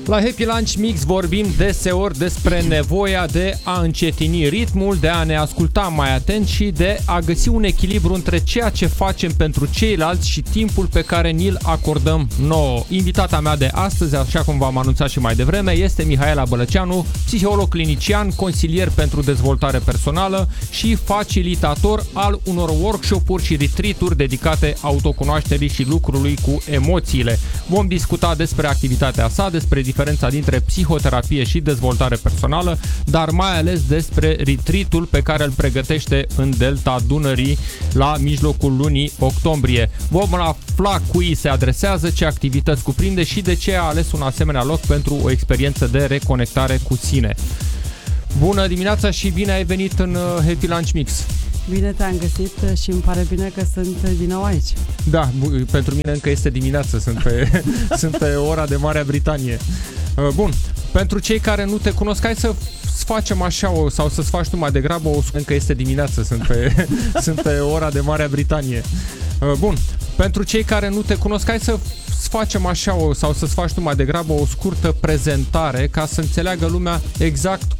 La Happy Lunch Mix vorbim deseori despre nevoia de a încetini ritmul, de a ne asculta mai atent și de a găsi un echilibru între ceea ce facem pentru ceilalți și timpul pe care ni-l acordăm nouă. Invitata mea de astăzi, așa cum v-am anunțat și mai devreme, este Mihaela Bălăceanu, psiholog clinician, consilier pentru dezvoltare personală și facilitator al unor workshop-uri și retreat-uri dedicate autocunoașterii și lucrului cu emoțiile. Vom discuta despre activitatea sa, despre diferența dintre psihoterapie și dezvoltare personală, dar mai ales despre retreat-ul pe care îl pregătește în Delta Dunării la mijlocul lunii octombrie. Vom afla cui se adresează, ce activități cuprinde și de ce a ales un asemenea loc pentru o experiență de reconectare cu sine. Bună dimineața și bine ai venit în Happy Lunch Mix! Bine te-am găsit și îmi pare bine că sunt din nou aici. Da, pentru mine încă este dimineață, sunt pe ora de Marea Britanie. Bun, pentru cei care nu te cunosc, hai să facem așa, sau să-ți faci tu mai degrabă, încă este dimineață, sunt pe ora de Marea Britanie. Bun, pentru cei care nu te cunosc, hai să facem așa, sau să-ți faci tu mai degrabă o scurtă prezentare ca să înțeleagă lumea exact